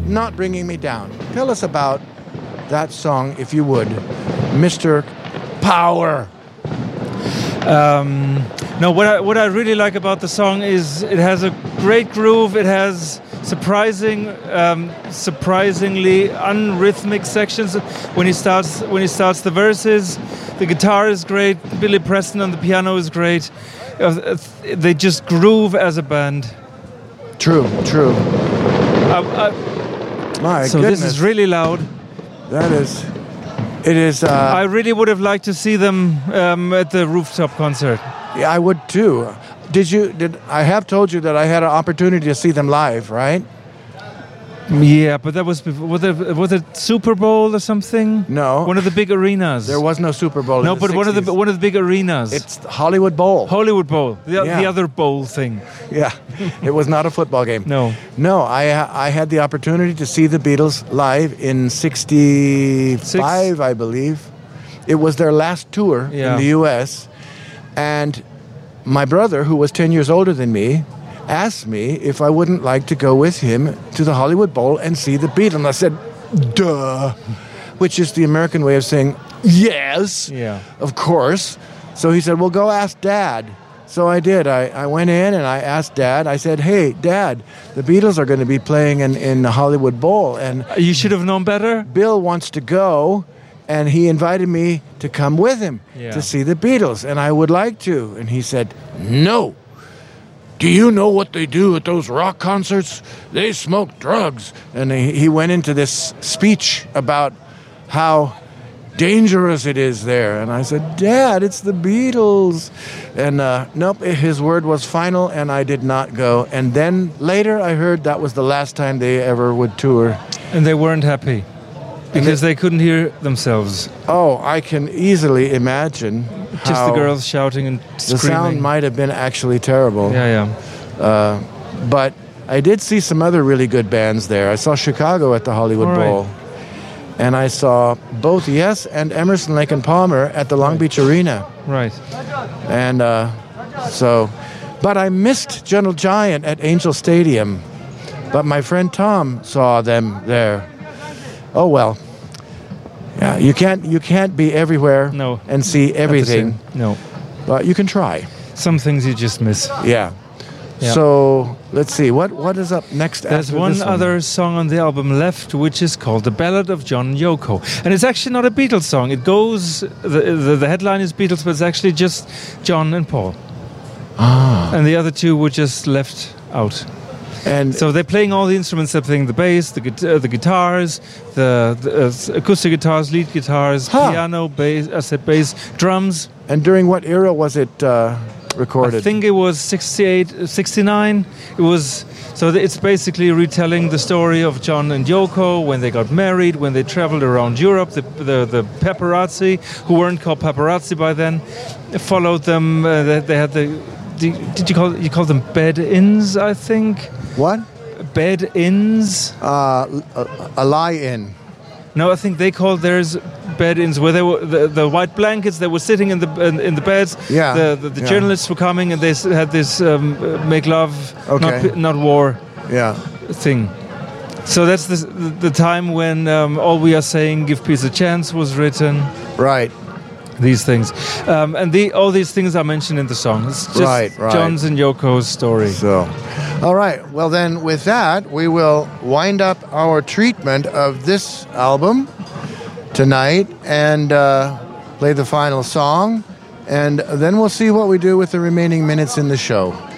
not bringing me down. Tell us about that song, if you would, Mr. Power. No, what I really like about the song is it has a great groove. It has surprisingly unrhythmic sections when he starts the verses. The guitar is great. Billy Preston on the piano is great. They just groove as a band. True. My so goodness. This is really loud. It is. I really would have liked to see them at the rooftop concert. Yeah, I would too. I have told you that I had an opportunity to see them live, right? Yeah, but that was before. Was it Super Bowl or something? No. One of the big arenas. There was no Super Bowl. No, in the but 60s. one of the big arenas. It's Hollywood Bowl. Hollywood Bowl. The other bowl thing. Yeah, it was not a football game. No. I had the opportunity to see the Beatles live in '65, I believe. It was their last tour in the U.S., and my brother, who was 10 years older than me, asked me if I wouldn't like to go with him to the Hollywood Bowl and see the Beatles. And I said, duh, which is the American way of saying, yes, of course. So he said, well, go ask Dad. So I did. I went in and I asked Dad. I said, hey, Dad, the Beatles are going to be playing in the Hollywood Bowl. And you should have known better. Bill wants to go. And he invited me to come with him to see the Beatles. And I would like to. And he said, no. Do you know what they do at those rock concerts? They smoke drugs. And he went into this speech about how dangerous it is there. And I said, Dad, it's the Beatles. And nope, his word was final, and I did not go. And then later I heard that was the last time they ever would tour. And they weren't happy. Because they couldn't hear themselves. Oh, I can easily imagine. Just the girls shouting and screaming. The sound might have been actually terrible. Yeah. But I did see some other really good bands there. I saw Chicago at the Hollywood Bowl. And I saw both Yes and Emerson, Lake and Palmer at the Long Beach Arena. Right. And but I missed Gentle Giant at Angel Stadium. But my friend Tom saw them there. Oh, well. Yeah, you can't be everywhere and see everything. No. But you can try. Some things you just miss. Yeah. So, let's see. What is up next There's after one this one? other song on the album left, which is called The Ballad of John and Yoko. And it's actually not a Beatles song. It goes... The headline is Beatles, but it's actually just John and Paul. And the other two were just left out. And so they're playing all the instruments. They're playing the bass, the guitars, the acoustic guitars, lead guitars, piano, bass, drums. And during what era was it recorded? I think it was 68, 69. It was it's basically retelling the story of John and Yoko when they got married, when they traveled around Europe. The paparazzi, who weren't called paparazzi by then, followed them. They had did you call them bed-ins, I think? What? Bed-ins? A lie-in. No, I think they called theirs bed-ins, where they were the white blankets. They were sitting in the beds. Yeah. The journalists were coming, and they had this make love, not war. Thing. So that's the time when All We Are Saying, Give Peace a Chance was written. Right. These things, and all these things are mentioned in the song. It's just right. John's and Yoko's story. So, all right. Well, then, with that, we will wind up our treatment of this album tonight and play the final song, and then we'll see what we do with the remaining minutes in the show.